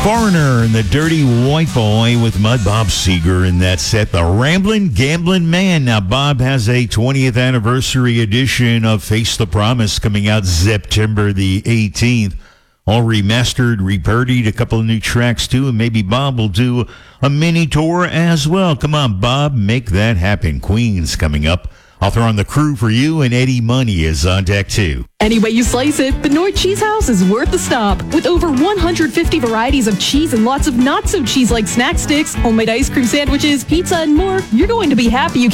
Foreigner and the Dirty White Boy with Mud Bob Seger in that set. The Ramblin' Gamblin' Man. Now, Bob has a 20th anniversary edition of Face the Promise coming out September the 18th. All remastered, reparodied, a couple of new tracks too, and maybe Bob will do a mini tour as well. Come on, Bob, make that happen. Queen's coming up. I'll throw on the crew for you, and Eddie Money is on deck too. Any way you slice it, the North Cheese House is worth the stop. With over 150 varieties of cheese and lots of not-so-cheese-like snack sticks, homemade ice cream sandwiches, pizza, and more, you're going to be happy you